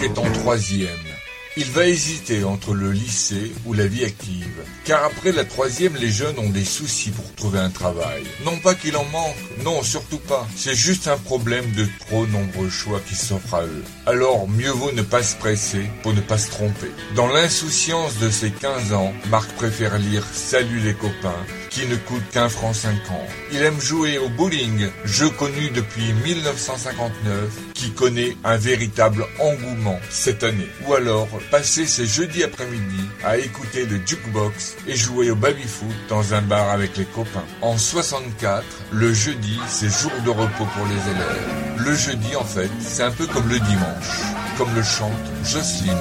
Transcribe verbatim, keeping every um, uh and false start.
Marc est en troisième. Il va hésiter entre le lycée ou la vie active, car après la troisième, les jeunes ont des soucis pour trouver un travail. Non pas qu'il en manque, non, surtout pas. C'est juste un problème de trop nombreux choix qui s'offrent à eux. Alors, mieux vaut ne pas se presser pour ne pas se tromper. Dans l'insouciance de ses quinze ans, Marc préfère lire « Salut les copains », qui ne coûte qu'un franc cinquante. Il aime jouer au bowling, jeu connu depuis mille neuf cent cinquante-neuf, qui connaît un véritable engouement cette année. Ou alors, passer ses jeudis après-midi à écouter le jukebox et jouer au baby-foot dans un bar avec les copains. En soixante-quatre, le jeudi, c'est jour de repos pour les élèves. Le jeudi, en fait, c'est un peu comme le dimanche, comme le chante Jocelyne.